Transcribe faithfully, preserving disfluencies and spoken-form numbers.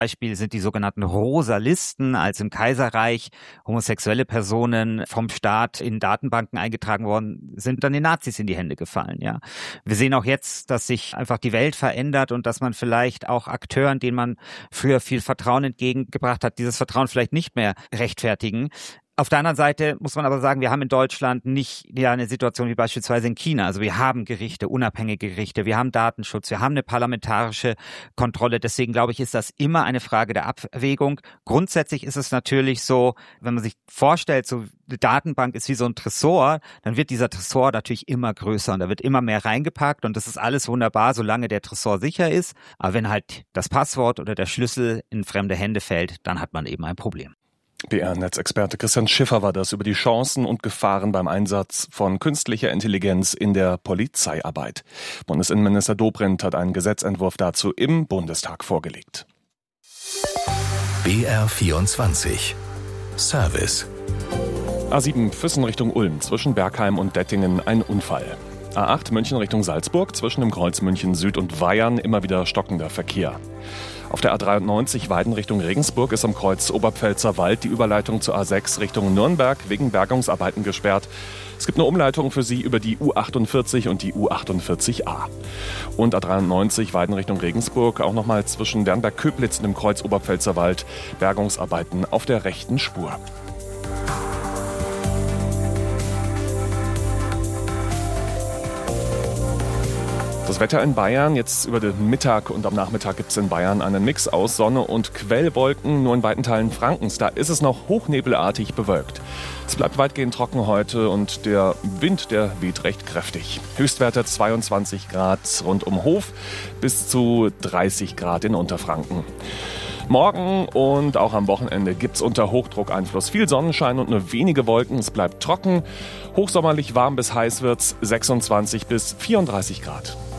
Beispiel sind die sogenannten Rosa Listen, als im Kaiserreich homosexuelle Personen vom Staat in Datenbanken eingetragen worden sind, dann den Nazis in die Hände gefallen. Ja, wir sehen auch jetzt, dass sich einfach die Welt verändert und dass man vielleicht auch Akteuren, denen man früher viel Vertrauen entgegengebracht hat, dieses Vertrauen vielleicht nicht mehr rechtfertigen. Auf der anderen Seite muss man aber sagen, wir haben in Deutschland nicht ja eine Situation wie beispielsweise in China. Also wir haben Gerichte, unabhängige Gerichte, wir haben Datenschutz, wir haben eine parlamentarische Kontrolle. Deswegen glaube ich, ist das immer eine Frage der Abwägung. Grundsätzlich ist es natürlich so, wenn man sich vorstellt, so eine Datenbank ist wie so ein Tresor, dann wird dieser Tresor natürlich immer größer und da wird immer mehr reingepackt und das ist alles wunderbar, solange der Tresor sicher ist. Aber wenn halt das Passwort oder der Schlüssel in fremde Hände fällt, dann hat man eben ein Problem. B R-Netzexperte Christian Schiffer war das über die Chancen und Gefahren beim Einsatz von künstlicher Intelligenz in der Polizeiarbeit. Bundesinnenminister Dobrindt hat einen Gesetzentwurf dazu im Bundestag vorgelegt. B R vierundzwanzig Service. A sieben Füssen Richtung Ulm, zwischen Bergheim und Dettingen ein Unfall. A acht München Richtung Salzburg, zwischen dem Kreuz München Süd und Weyern immer wieder stockender Verkehr. Auf der A dreiundneunzig Weiden Richtung Regensburg ist am Kreuz Oberpfälzer Wald die Überleitung zur A sechs Richtung Nürnberg wegen Bergungsarbeiten gesperrt. Es gibt eine Umleitung für Sie über die U achtundvierzig und die U achtundvierzig A. Und A dreiundneunzig Weiden Richtung Regensburg auch nochmal zwischen Wernberg-Köblitz und dem Kreuz Oberpfälzer Wald Bergungsarbeiten auf der rechten Spur. Das Wetter in Bayern, jetzt über den Mittag und am Nachmittag gibt es in Bayern einen Mix aus Sonne und Quellwolken, nur in weiten Teilen Frankens. Da ist es noch hochnebelartig bewölkt. Es bleibt weitgehend trocken heute und der Wind, der weht recht kräftig. Höchstwerte zweiundzwanzig Grad rund um Hof bis zu dreißig Grad in Unterfranken. Morgen und auch am Wochenende gibt es unter Hochdruckeinfluss viel Sonnenschein und nur wenige Wolken. Es bleibt trocken. Hochsommerlich warm bis heiß wird's, sechsundzwanzig bis vierunddreißig Grad.